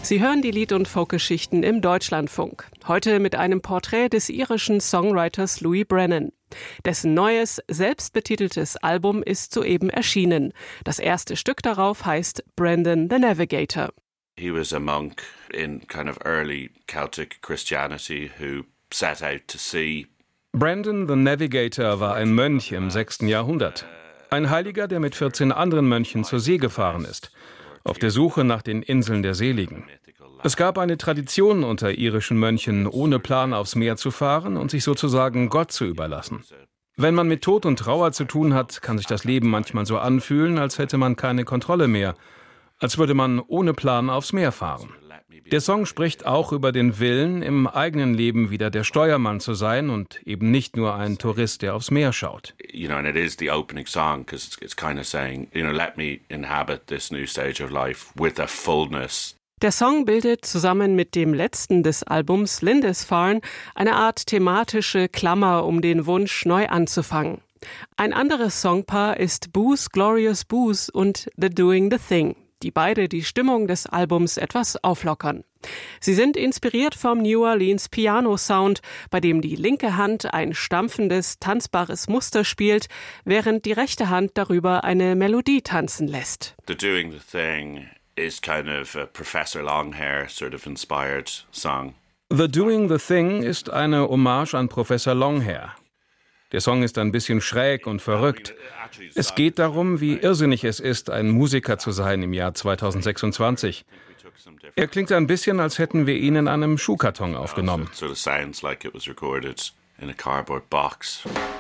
Sie hören die Lied- und Folkgeschichten im Deutschlandfunk. Heute mit einem Porträt des irischen Songwriters Louis Brennan. Dessen neues, selbstbetiteltes Album ist soeben erschienen. Das erste Stück darauf heißt Brendan the Navigator. He was a monk in kind of early Celtic Christianity who set out to sea. Brendan the Navigator war ein Mönch im 6. Jahrhundert. Ein Heiliger, der mit 14 anderen Mönchen zur See gefahren ist, auf der Suche nach den Inseln der Seligen. Es gab eine Tradition unter irischen Mönchen, ohne Plan aufs Meer zu fahren und sich sozusagen Gott zu überlassen. Wenn man mit Tod und Trauer zu tun hat, kann sich das Leben manchmal so anfühlen, als hätte man keine Kontrolle mehr, als würde man ohne Plan aufs Meer fahren. Der Song spricht auch über den Willen, im eigenen Leben wieder der Steuermann zu sein und eben nicht nur ein Tourist, der aufs Meer schaut. And it is the opening song because it's kind of saying, let me inhabit this new stage of life with a fullness. Der Song bildet zusammen mit dem letzten des Albums Lindisfarne eine Art thematische Klammer um den Wunsch, neu anzufangen. Ein anderes Songpaar ist Booze, Glorious Booze und The Doing the Thing, die beide die Stimmung des Albums etwas auflockern. Sie sind inspiriert vom New Orleans Piano-Sound, bei dem die linke Hand ein stampfendes, tanzbares Muster spielt, während die rechte Hand darüber eine Melodie tanzen lässt. The Doing the Thing is kind of a Professor Longhair sort of inspired song. The Doing the Thing ist eine Hommage an Professor Longhair. Der Song ist ein bisschen schräg und verrückt. Es geht darum, wie irrsinnig es ist, ein Musiker zu sein im Jahr 2026. Er klingt ein bisschen, als hätten wir ihn in einem Schuhkarton aufgenommen. It sort of sounds like it was recorded in a cardboard box.